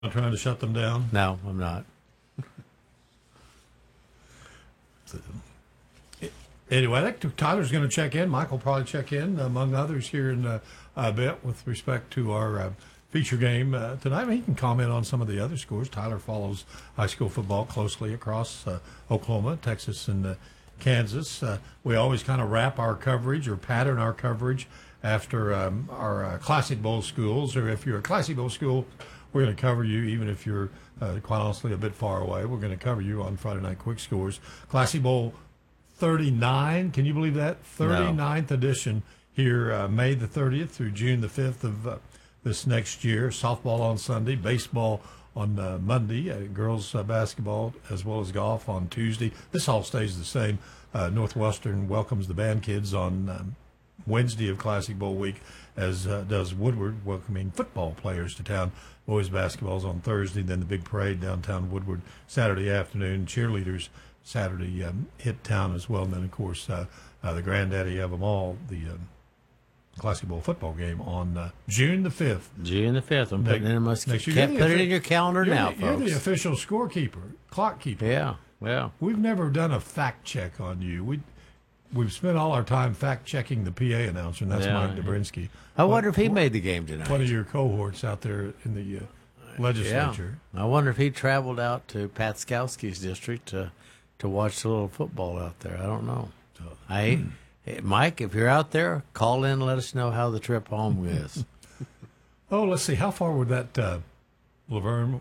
Not trying to shut them down? No, I'm not. Anyway, I think Tyler's going to check in. Mike will probably check in, among others, here in a bit with respect to our feature game tonight. I mean, he can comment on some of the other scores. Tyler follows high school football closely across Oklahoma, Texas, and Kansas. We always kind of wrap our coverage or pattern our coverage after our Classic Bowl schools, or if you're a Classic Bowl school, we're going to cover you, even if you're, quite honestly, a bit far away. We're going to cover you on Friday Night Quick Scores. Classic Bowl 39, can you believe that? 39th edition here, May the 30th through June the 5th of this next year. Softball on Sunday, baseball on Monday, girls basketball as well as golf on Tuesday. This all stays the same. Northwestern welcomes the band kids on Wednesday of Classic Bowl week, as does Woodward, welcoming football players to town. Boys basketball's on Thursday, then the big parade downtown Woodward Saturday afternoon. Cheerleaders Saturday hit town as well. And then, of course, the granddaddy of them all, the Classic Bowl football game on June the 5th. June the 5th. I'm putting it in my put it in your calendar now, folks. You're the official scorekeeper, clock keeper. Yeah, well. We've never done a fact check on you. We've spent all our time fact-checking the PA announcer, and that's Mike Dobrinsky. I wonder if he made the game tonight. One of your cohorts out there in the legislature. Yeah. I wonder if he traveled out to Pat Skowski's district to watch a little football out there. I don't know. Mike, if you're out there, call in and let us know how the trip home is. Oh, let's see. How far would that Laverne?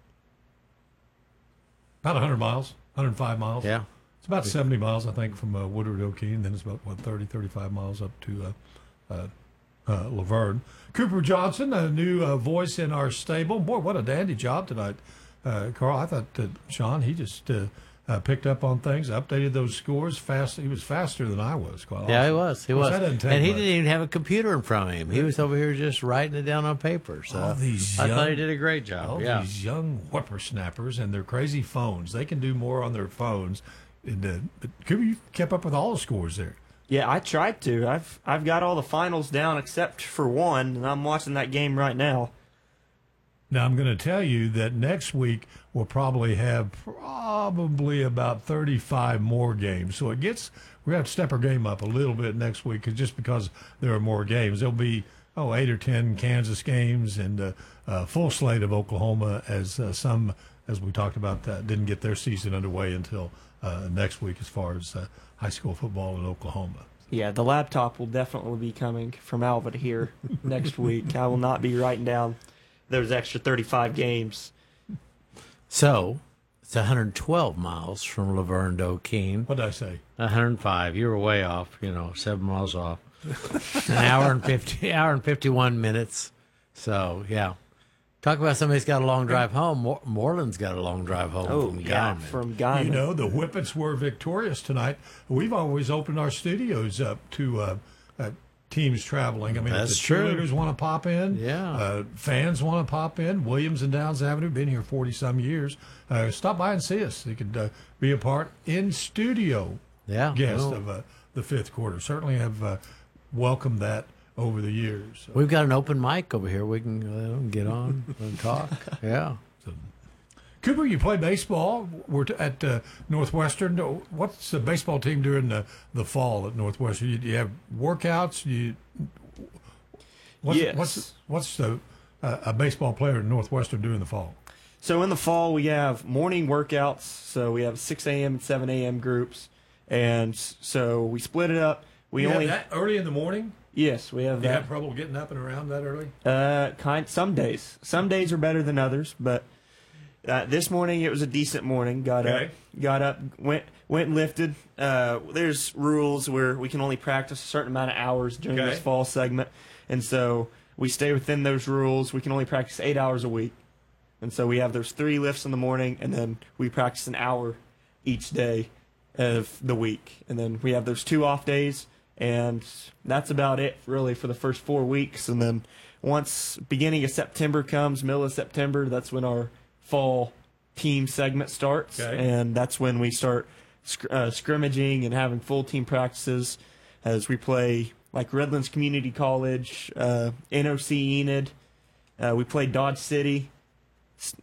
About 100 miles, 105 miles. Yeah. It's about 70 miles, I think, from Woodward to O'Keene. Then it's about, 30, 35 miles up to Laverne. Cooper Johnson, a new voice in our stable. Boy, what a dandy job tonight, Carl. I thought Sean, he just picked up on things, updated those scores fast. He was faster than I was, quite honestly. Yeah, he was. He was. And he much. didn't even have a computer in front of him. He was over here just writing it down on paper. So I thought he did a great job. All these young whippersnappers and their crazy phones. They can do more on their phones. But Cooper, you kept up with all the scores there. Yeah, I tried to. I've got all the finals down except for one, and I'm watching that game right now. Now, I'm going to tell you that next week we'll probably have about 35 more games. So we have to step our game up a little bit next week, just because there are more games. There'll be 8 or 10 Kansas games and a full slate of Oklahoma, as some, as we talked about, didn't get their season underway until next week as far as high school football in Oklahoma. Yeah, the laptop will definitely be coming from Alva here next week. I will not be writing down those extra 35 games. So, it's 112 miles from Laverne to O'Keene. What did I say? 105. You were way off, 7 miles off. An hour and 51 minutes. So, yeah. Talk about somebody's got a long drive home. Moreland's got a long drive home from Guymon. The Whippets were victorious tonight. We've always opened our studios up to teams traveling. I mean, that's if the true. cheerleaders want to pop in, fans want to pop in. Williams and Downs Avenue, been here 40-some years. Stop by and see us. You could be a part in studio guest of the fifth quarter. Certainly have welcomed that over the years. So. We've got an open mic over here. We can get on and talk. Yeah. Cooper, you play baseball. We're at Northwestern. What's the baseball team doing the fall at Northwestern? Do you have workouts? What's a baseball player at Northwestern do in the fall? So in the fall, we have morning workouts. So we have 6 a.m. and 7 a.m. groups. And so we split it up. You have that early in the morning? Yes, we have that. Do you have trouble getting up and around that early? Some days. Some days are better than others, but this morning it was a decent morning. Got up, went and lifted. There's rules where we can only practice a certain amount of hours during this fall segment, and so we stay within those rules. We can only practice 8 hours a week, and so we have those 3 lifts in the morning, and then we practice an hour each day of the week, and then we have those 2 off days. And that's about it, really, for the first 4 weeks. And then once beginning of September comes, middle of September, that's when our fall team segment starts. And that's when we start scrimmaging and having full team practices as we play, like Redlands Community College, NOC Enid. We play Dodge City.